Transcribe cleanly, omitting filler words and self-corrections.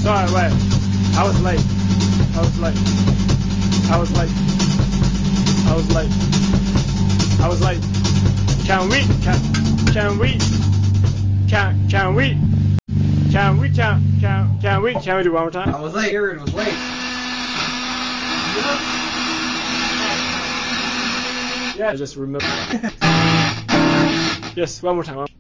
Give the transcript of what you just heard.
Sorry, wait. I was late. I was late. I was late. I was late. I was late. Can we do one more time? I was late. Aaron was late. Yeah, just remember. Yes, one more time.